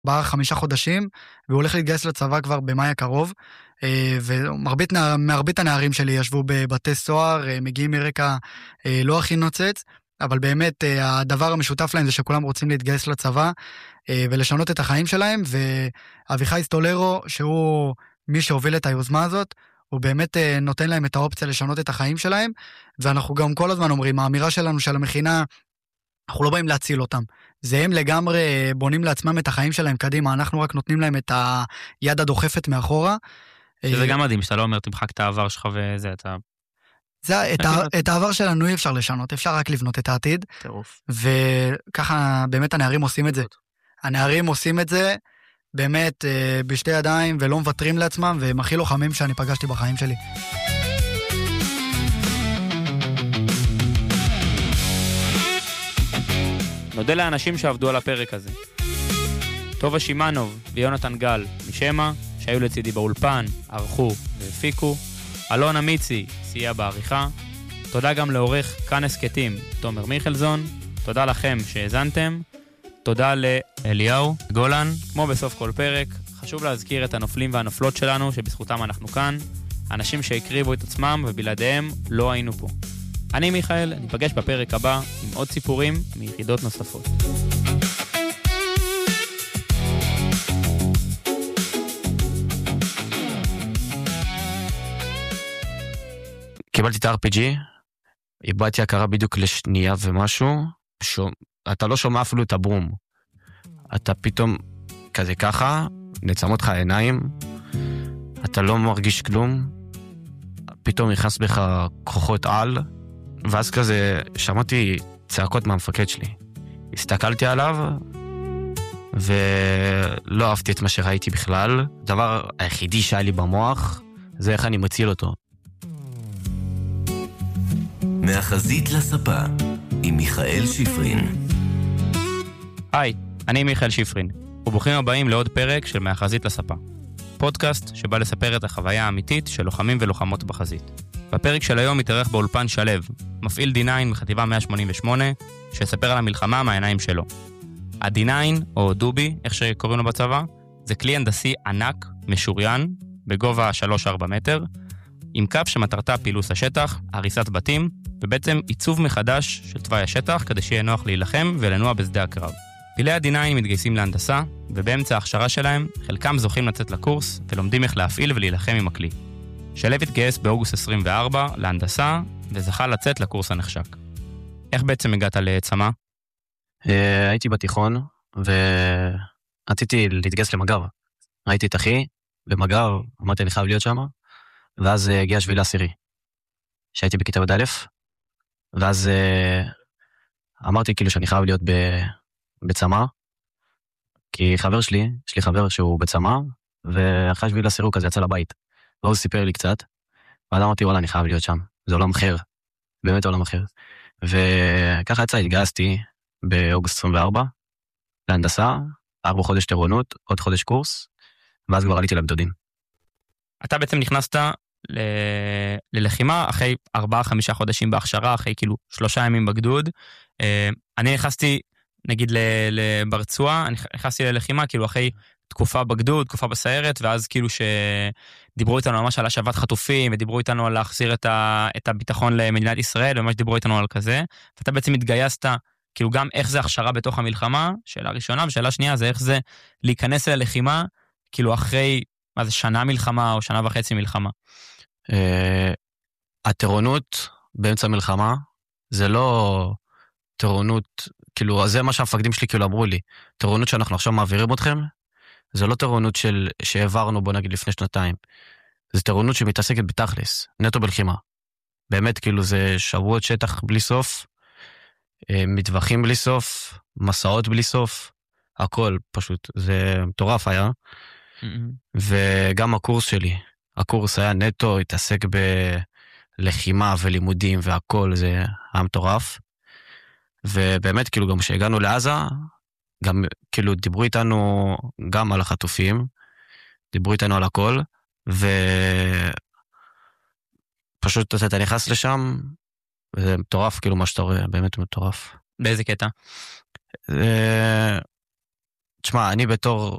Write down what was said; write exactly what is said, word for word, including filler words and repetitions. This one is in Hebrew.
בערך חמישה חודשים, והוא הולך להתגייס לצבא כבר במאי הקרוב, ומרבית מרבית הנערים שלי ישבו בבתי סוהר, מגיעים מרקע לא הכי נוצץ, אבל באמת הדבר המשותף להם זה שכולם רוצים להתגייס לצבא, ולשנות את החיים שלהם, ואביחי סטולרו, שהוא מי שהוביל את היוזמה הזאת, הוא באמת נותן להם את האופציה לשנות את החיים שלהם, ואנחנו גם כל הזמן אומרים, האמירה שלנו של המכינה, אנחנו לא באים להציל אותם. זה הם לגמרי בונים לעצמם את החיים שלהם קדימה, אנחנו רק נותנים להם את היד הדוחפת מאחורה. שזה גם מדהים, שאתה לא אומר, תמחק את העבר שלך וזה, אתה... זה, את, את העבר שלנו אי אפשר לשנות, אפשר רק לבנות את העתיד. טירוף. וככה באמת הנערים עושים את זה. הנערים עושים את זה באמת בשתי ידיים, ולא מוותרים לעצמם, והם הכי לוחמים שאני פגשתי בחיים שלי. נודה לאנשים שעבדו על הפרק הזה. טובה שימנוב ויונתן גל משמה, שהיו לצידי באולפן, ערכו והפיקו. אלון אמיצי סייע בעריכה. תודה גם לעורך כאן הסקטים, תומר מיכלזון. תודה לכם שהאזנתם. תודה לאליהו גולן. כמו בסוף כל פרק, חשוב להזכיר את הנופלים והנופלות שלנו, שבזכותם אנחנו כאן. אנשים שהקריבו את עצמם ובלעדיהם לא היינו פה. אני מיכאל, ניפגש בפרק הבא עם עוד סיפורים מיחידות נוספות. קיבלתי את ה-אר פי ג'י, איבדתי הכרה בדיוק לשנייה ומשהו, שו, אתה לא שומע אפילו את הבום. אתה פתאום כזה ככה, נצמות לך העיניים, אתה לא מרגיש כלום, פתאום נכנס בך כוחות על, ואז כזה שמעתי צעקות מהמפקד שלי. הסתכלתי עליו, ולא אהבתי את מה שראיתי בכלל. הדבר היחידי שהיה לי במוח, זה איך אני מציל אותו. מהחזית לספה, עם מיכאל שיפרין. היי, אני מיכאל שיפרין, וברוכים הבאים לעוד פרק של מהחזית לספה. פודקאסט שבא לספר את החוויה האמיתית של לוחמים ולוחמות בחזית. בפרק של היום מתארח באולפן שלב, מפעיל די ניין מחטיבה מאה שמונים ושמונה, שיספר על המלחמה מהעיניים שלו. ה-די ניין, או דובי, איך שקוראים לו בצבא, זה כלי הנדסי ענק, משוריין, בגובה שלוש עד ארבע מטר, עם קו שמטרתה פילוס השטח, הריסת בתים, ובעצם עיצוב מחדש של תוואי השטח, כדי שיהיה נוח להילחם ולנוע בשדה הקרב. פילי ה-די ניין מתגייסים להנדסה, ובאמצע ההכשרה שלהם, חלקם זוכים לצאת לקורס, ולומדים איך להפעיל ולהילחם עם הכלי. שלב התגייס באוגוסט עשרים וארבע להנדסה, וזכה לצאת לקורס הנחשק. איך בעצם הגעת לצמא? הייתי בתיכון, ורציתי להתגייס למג"ב. ראיתי את אחי במג"ב, אמרתי אני חייב להיות שם, ואז הגיע שביל העשירי, שהייתי בכיתה י' א', ואז אמרתי כאילו שאני חייב להיות בצמא, כי חבר שלי, יש לי חבר שהוא בצמא, ואחרי שביל העשירי הוא כזה יצא לבית. והוא סיפר לי קצת, ואז אמרתי, וואלה, אני חייב להיות שם. זה עולם אחר. באמת עולם אחר. וככה יצא, התגייסתי באוגוסט עשרים וארבע, להנדסה, ארבע חודש טירונות, עוד חודש קורס, ואז כבר עליתי לגדודים. אתה בעצם נכנסת ל... ללחימה, אחרי ארבעה, חמישה חודשים בהכשרה, אחרי כאילו שלושה ימים בגדוד. אני נכנסתי, נגיד, לברצוע, אני נכנסתי ללחימה, כאילו אחרי תקופה בגדוד, תקופה בסיירת, ואז כאילו שדיברו איתנו ממש על השבת חטופים, ודיברו איתנו על להחזיר את, ה... את הביטחון למדינת ישראל, וממש דיברו איתנו על כזה, ואתה בעצם התגייסת, כאילו גם איך זה הכשרה בתוך המלחמה, שאלה ראשונה, ושאלה שנייה זה איך זה להיכנס ללחימה, כאילו אחרי, מה זה, שנה מלחמה, או שנה וחצי מלחמה. הטירונות באמצע מלחמה, זה לא טירונות, כאילו, זה מה שהמפקדים שלי כאילו אמרו לי, טירונות שאנחנו עכשיו מעבירים אתכם, זה לא טירונות של, שהעברנו בוא נגיד לפני שנתיים, זה טירונות שמתעסקת בתכלס, נטו בלחימה. באמת כאילו זה שבועות שטח בלי סוף, מטווחים בלי סוף, מסעות בלי סוף, הכל פשוט, זה מטורף היה. Mm-hmm. וגם הקורס שלי, הקורס היה נטו, התעסק בלחימה ולימודים והכל, זה היה מטורף. ובאמת כאילו גם כשהגענו לעזה, גם כאילו דיברו איתנו גם על החטופים, דיברו איתנו על הכל, ופשוט אתה נכנס לשם, וזה מטורף כאילו מה שאתה רואה, באמת מטורף. באיזה קטע? זה... תשמע, אני בתור